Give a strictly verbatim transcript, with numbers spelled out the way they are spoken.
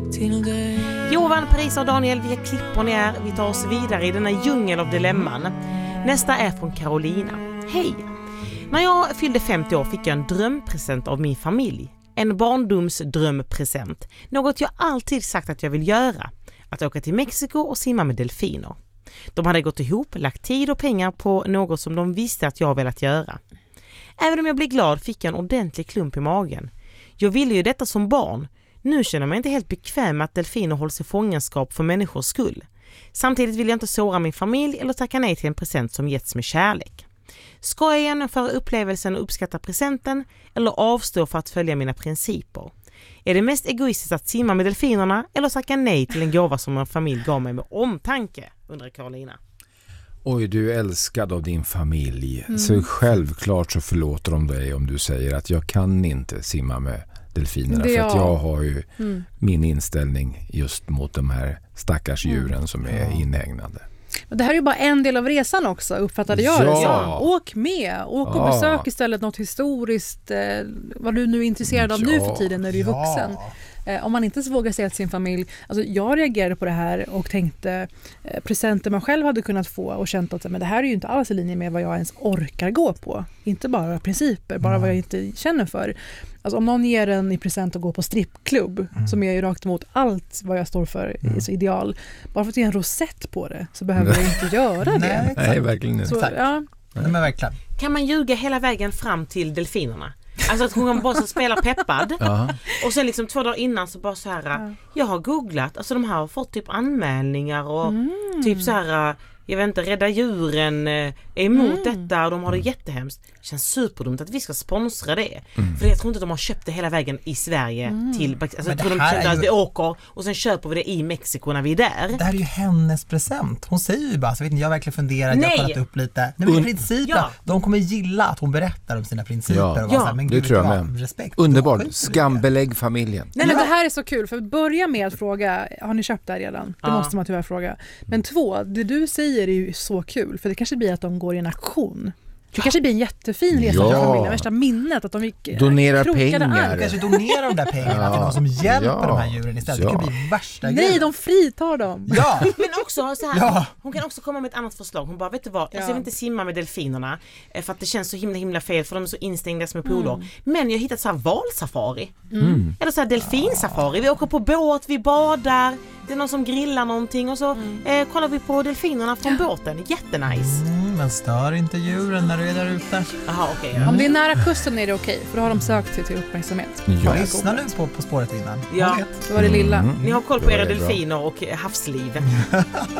till dig. Johan, Parisa och Daniel, vi är klippor ni är. Vi tar oss vidare i denna djungel av dilemman. Nästa är från Carolina. Hej! När jag fyllde femtio år fick jag en drömpresent av min familj. En barndomsdrömpresent. Något jag alltid sagt att jag vill göra. Att åka till Mexiko och simma med delfiner. De hade gått ihop, lagt tid och pengar på något som de visste att jag velat göra. Även om jag blev glad fick jag en ordentlig klump i magen. Jag ville ju detta som barn. Nu känner jag mig inte helt bekväm med att delfiner hålls i fångenskap för människors skull. Samtidigt vill jag inte såra min familj eller tacka nej till en present som getts med kärlek. Ska jag genomföra upplevelsen och uppskatta presenten eller avstå för att följa mina principer? Är det mest egoistiskt att simma med delfinerna eller tacka nej till en gåva som en familj gav mig med omtanke, undrar Carolina. Oj, du är älskad av din familj. Mm. Så självklart så förlåter de dig om du säger att jag kan inte simma med delfinerna. Det för att jag. jag har ju Mm. min inställning just mot de här stackars djuren som är inhägnade. Men det här är ju bara en del av resan också, uppfattade jag det. Ja. Så åk med, åk och Ja. besök istället något historiskt, eh, vad du nu är intresserad av Ja. nu för tiden när du är Ja. vuxen. Eh, om man inte vågar säga till sin familj, alltså jag reagerade på det här och tänkte eh, presenter man själv hade kunnat få och känt att men det här är ju inte alls i linje med vad jag ens orkar gå på. Inte bara principer, bara Mm. vad jag inte känner för. Alltså om någon ger en i present att gå på strippklubb, Mm. som är ju rakt emot allt vad jag står för, Mm. är så ideal. Bara för att det är en rosett på det så behöver jag inte göra det. Nej, exakt. Nej, verkligen inte. Så, Exakt. ja. Nej, men verkligen. Kan man ljuga hela vägen fram till delfinerna? Alltså att hon bara så spelar peppad Ja. och sen liksom två dagar innan så bara så här, Ja. jag har googlat, alltså de här har fått typ anmälningar och Mm. typ så här, jag vet inte, Rädda djuren eh, är emot Mm. detta och de har det jättehemskt. Det känns superdumt att vi ska sponsra det. Mm. För jag tror inte att de har köpt det hela vägen i Sverige Mm. till, alltså Men jag det tror de här kände är att ju- vi åker och sen köper vi det i Mexiko när vi är där. Det här är ju hennes present. Hon säger ju bara, så vet ni, jag har verkligen funderat, jag Nej. har kollat upp lite. Nej, men Un- principer, Ja. de kommer gilla att hon berättar om sina principer. Ja. Och vara Ja, så här, men det gud, tror jag vet du med. vad? Respekt. Underbart. Då skiter vi i det. Skambelägg familjen. Nej, men Ja. det här är så kul, för att börja med att fråga, har ni köpt det här redan? Det Ja. måste man tyvärr fråga. Men två, det du säger är ju så kul, för det kanske blir att de går i en aktion. Det kanske blir en jättefin resa Ja. för familjen, värsta minnet att de gick Donera krokade pengar. arm. Kanske donera de där pengarna Ja. till någon som hjälper Ja. de här djuren istället. Ja. Det kan bli värsta Nej, grejen. de fritar dem. Ja, Men också så här, Ja. hon kan också komma med ett annat förslag. Hon bara, vet du vad, alltså, Ja. jag vill inte simma med delfinerna eh, för att det känns så himla himla fel för de är så instängda som är poler. Mm. Men jag har hittat så här valsafari. Mm. Eller så här delfinsafari. Vi åker på båt, vi badar, det är någon som grillar någonting och så eh, kollar vi på delfinerna från båten. Jättenice. mm, men stör inte djuren när du är där ute. Jaha, okej. ja. Om det är nära kusten är det okej, för då har de sökt sig till uppmärksamhet. Ja. Lyssna nu på På spåret innan. Ja. Hon vet. Det var det lilla. Mm. Ni har koll på Ja, era det är bra. delfiner och eh, havsliv.